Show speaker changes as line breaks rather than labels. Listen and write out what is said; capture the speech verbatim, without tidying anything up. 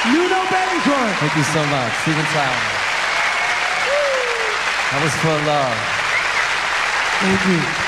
Nuno Bettencourt.
Thank you so much. Steven Tyler. That was for love.
Thank you.